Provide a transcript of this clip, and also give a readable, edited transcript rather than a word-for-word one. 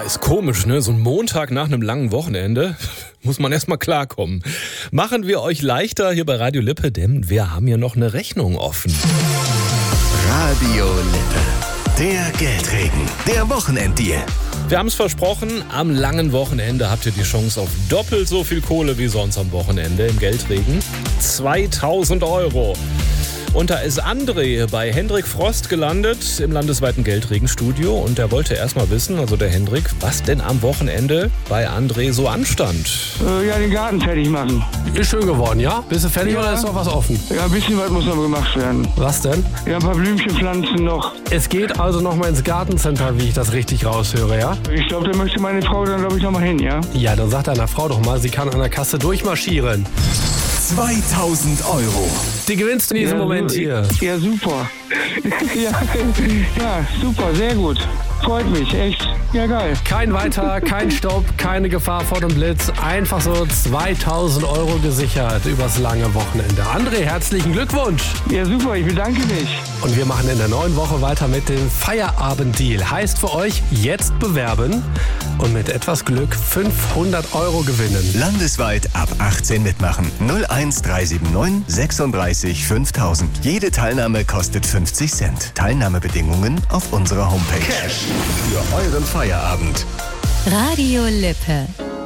ist komisch, ne? So ein Montag nach einem langen Wochenende muss man erstmal klarkommen. Machen wir euch leichter hier bei Radio Lippe, denn wir haben hier noch eine Rechnung offen. Radio Lippe. Der Geldregen. Der Wochenenddeal. Wir haben es versprochen, am langen Wochenende habt ihr die Chance auf doppelt so viel Kohle wie sonst am Wochenende im Geldregen. 2000 €. Und da ist André bei Hendrik Frost gelandet im landesweiten Geldregenstudio und der wollte erstmal wissen, also der Hendrik, was denn am Wochenende bei André so anstand. Ja, den Garten fertig machen. Ist schön geworden, ja? Bist du fertig oder ist noch was offen? Ja, ein bisschen was muss noch gemacht werden. Was denn? Ja, ein paar Blümchenpflanzen noch. Es geht also nochmal ins Gartencenter, wie ich das richtig raushöre, ja? Ich glaube, da möchte meine Frau dann, glaube ich, nochmal hin, ja? Ja, dann sag deiner Frau doch mal, sie kann an der Kasse durchmarschieren. 2000 €. Die gewinnst du in diesem Moment hier. Ja, super. ja, super, sehr gut. Freut mich, echt. Ja, geil. Kein Weiter, kein Stopp, keine Gefahr vor dem Blitz. Einfach so 2000 € gesichert übers lange Wochenende. André, herzlichen Glückwunsch. Ja, super, ich bedanke mich. Und wir machen in der neuen Woche weiter mit dem Feierabenddeal. Heißt für euch, jetzt bewerben und mit etwas Glück 500 € gewinnen. Landesweit ab 18 mitmachen. 01379 36 5000. Jede Teilnahme kostet 50 Cent. Teilnahmebedingungen auf unserer Homepage. Cash für euren Feierabend. Radio Lippe.